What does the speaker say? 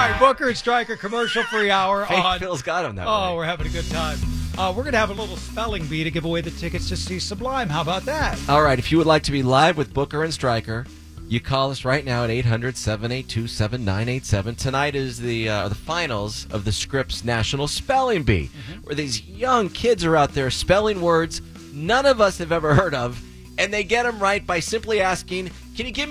right, Booker and Stryker commercial-free hour. Fake Phil's got him that way. Oh, we're having a good time. We're going to have a little spelling bee to give away the tickets to see Sublime. How about that? All right, if you would like to be live with Booker and Stryker, you call us right now at 800-782-7987. Tonight is the finals of the Scripps National Spelling Bee, where these young kids are out there spelling words none of us have ever heard of, and they get them right by simply asking, can you give me